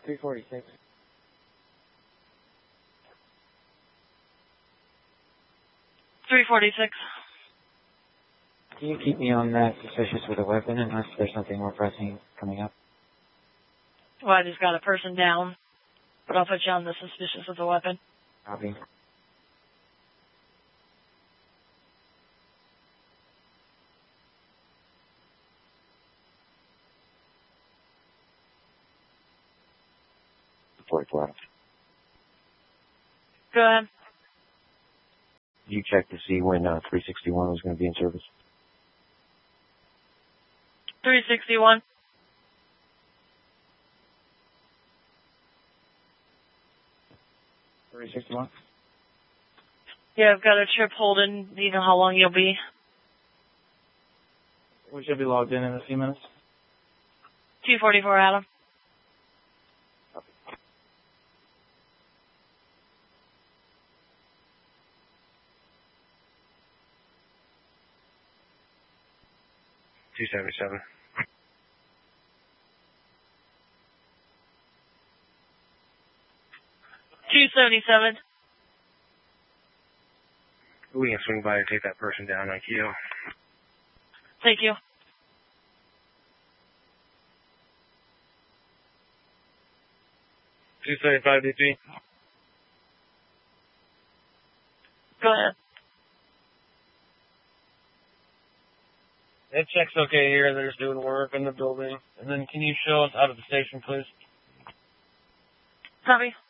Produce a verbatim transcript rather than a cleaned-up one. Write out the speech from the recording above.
three forty-six. three forty-six. Can you keep me on that suspicious with a weapon unless there's something more pressing coming up? Well, I just got a person down, but I'll put you on the suspicious with a weapon. Copy. forty-four. Go ahead. You checked to see when uh, three sixty-one was going to be in service? three sixty-one. three sixty-one? Yeah, I've got a trip holding. Do you know how long you'll be? We should be logged in in a few minutes. two forty-four, Adam. two seventy-seven. two seventy-seven. We can swing by and take that person down on Keto. Thank you. two seventy-five D P. Go ahead. That check's okay here. They're just doing work in the building. And then can you show us out of the station, please? Copy.